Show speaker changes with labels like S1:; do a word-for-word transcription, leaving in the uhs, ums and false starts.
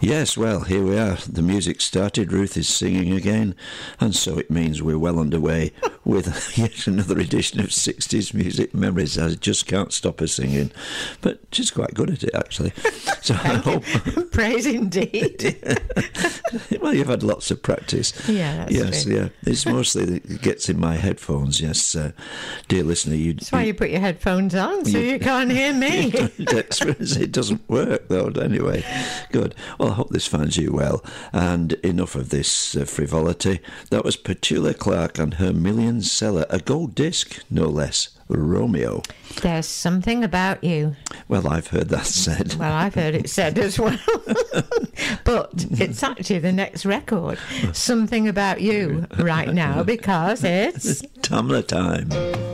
S1: Yes, well, here we are. The music started, Ruth is singing again, and so it means we're well underway with yet another edition of sixties Music Memories. I just can't stop her singing, but she's quite good at it, actually. So I hope...
S2: Praise indeed.
S1: Well, you've had lots of practice.
S2: Yeah, that's
S1: Yes,
S2: true.
S1: yeah. It's mostly that it gets in my headphones, yes. Uh, dear listener, you...
S2: That's why you put your headphones on, so you, you can't hear me.
S1: It doesn't work, though, anyway. Good. Well, I hope this finds you well. And enough of this uh, frivolity. That was Petula Clark and her million seller, a gold disc, no less, Romeo.
S2: There's something about you.
S1: Well, I've heard that said.
S2: Well, I've heard it said as well. But it's actually the next record, Something About You, right now, because it's...
S1: Tamla time.